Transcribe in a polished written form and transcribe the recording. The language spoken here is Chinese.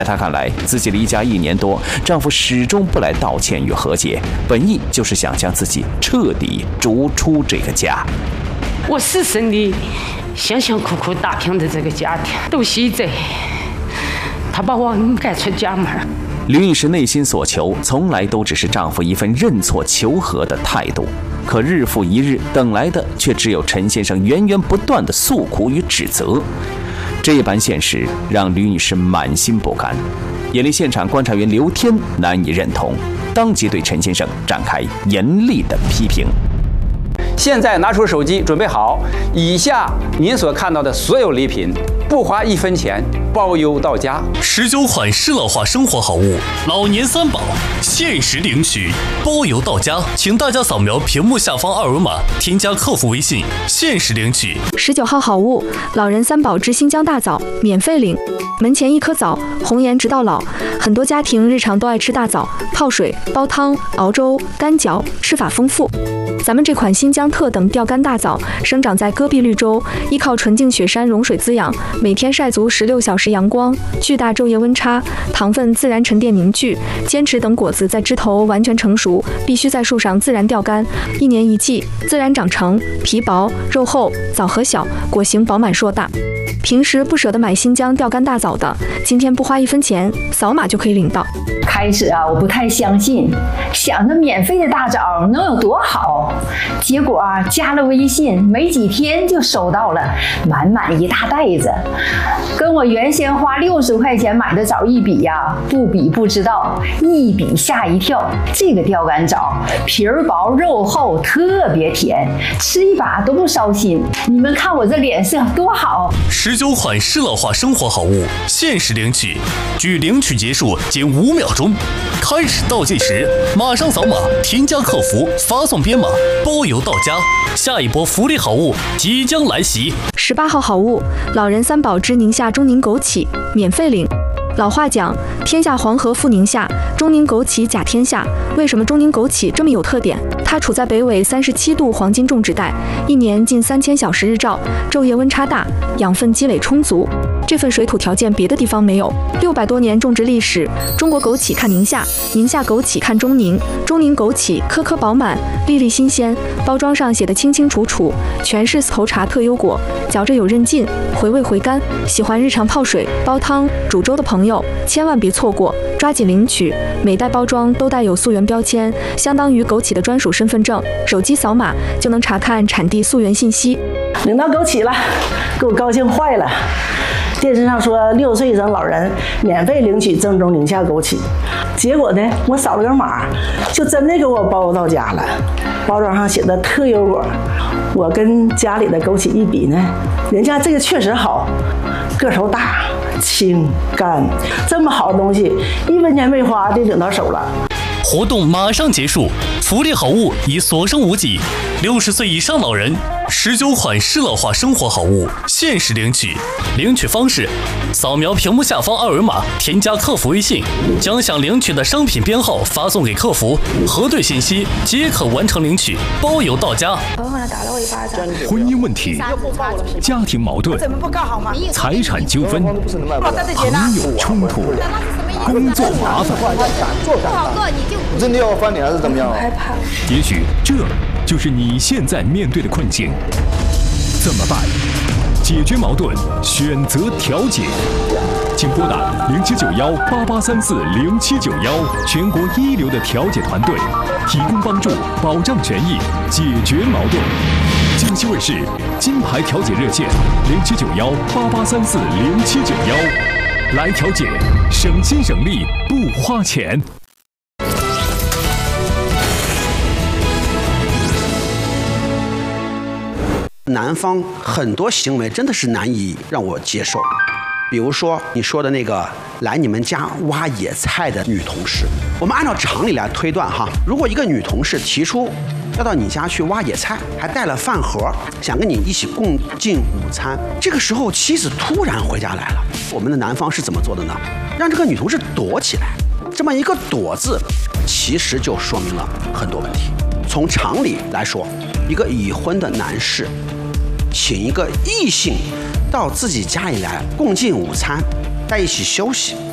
在她看来，自己离家1年多，丈夫始终不来道歉与和解，本意就是想将自己彻底逐出这个家。 我死生的辛辛苦苦打拼的这个家庭，都现在他把我赶出家门。 吕女士内心所求，从来都只是丈夫一份认错求和的态度，可日复一日，等来的却只有陈先生源源不断的诉苦与指责。这般现实让吕女士满心不甘，也令现场观察员刘天难以认同，当即对陈先生展开严厉的批评。 现在拿出手机，准备好，以下您所看到的所有礼品，不花1分钱，包邮到家。 19款适乐化生活好物，老年3宝，限时领取，包邮到家。请大家扫描屏幕下方2维码，添加客服微信，限时领取。 19号好物，老人3宝之新疆大枣，免费领。门前1颗枣，红颜直到老。很多家庭日常都爱吃大枣，泡水、煲汤、熬粥、干嚼，吃法丰富。咱们这款新疆特等钓竿大枣生长在戈壁绿洲，依靠纯净雪山融水滋养，每天晒足16小时阳光，巨大昼夜温差，糖分自然沉淀凝聚，坚持等果子在枝头完全成熟，必须在树上自然钓竿，1年1季，自然长成，皮薄肉厚，枣核小，果形饱满硕大。平时不舍得买新疆钓竿大枣的，今天不花1分钱，扫码就可以领到。 开始我不太相信，想着免费的大枣能有多好，结果加了微信，没几天就收到了满满1大袋子，跟我原先花60块钱买的枣一比不比不知道，一比吓一跳。这个钓竿枣皮儿薄肉厚，特别甜，吃一把都不烧心。你们看我这脸色多好 ！19款适乐化生活好物，限时领取，距领取结束仅5秒钟。开始倒计时，马上扫码，添加客服，发送编码，包邮到家。下一波福利好物即将来袭。 18号好物，老人3宝之宁夏中宁枸杞，免费领。老话讲，天下黄河复宁夏，中宁枸杞甲天下。为什么中宁枸杞这么有特点？它处在北纬37度黄金种植带，1年近3000小时日照，昼夜温差大，养分积累充足。这份水土条件别的地方没有。600多年种植历史，中国枸杞看宁夏，宁夏枸杞看中宁，中宁枸杞颗颗饱满，粒粒新鲜。包装上写的清清楚楚，全是头茶特优果，嚼着有韧劲，回味回甘。喜欢日常泡水、煲汤、煮粥的朋友，千万别错过，抓紧领取。每袋包装都带有溯源标签，相当于枸杞的专属身份证，手机扫码就能查看产地溯源信息。 领到枸杞了，给我高兴坏了。电视上说6岁以上老人免费领取正宗宁夏枸杞，结果呢，我扫了个码，就真的给我包到家了。包装上写的特优果，我跟家里的枸杞一比呢，人家这个确实好，个头大、清干，这么好的东西，1分钱没花就领到手了。 活动马上结束，福利好物已所剩无几。60岁以上老人19款适乐化生活好物，限时领取。领取方式：扫描屏幕下方2维码，添加客服微信，将想领取的商品编号发送给客服，核对信息即可完成领取，包邮到家。 婚姻问题、家庭矛盾、财产纠纷、朋友冲突、工作麻烦， 真的要翻脸还是怎么样？ 也许这就是你现在面对的困境。怎么办？解决矛盾，选择调解。请拨打079188340791，全国一流的调解团队，提供帮助，保障权益，解决矛盾。江西卫视金牌调解热线079188340791，来调解，省心省力，不花钱。 男方很多行为真的是难以让我接受，比如说你说的那个来你们家挖野菜的女同事，我们按照常理来推断哈，如果一个女同事提出要到你家去挖野菜，还带了饭盒，想跟你一起共进午餐，这个时候妻子突然回家来了，我们的男方是怎么做的呢？让这个女同事躲起来，这么一个躲字，其实就说明了很多问题。从常理来说，一个已婚的男士请一个异性到自己家里来共进午餐，在一起休息，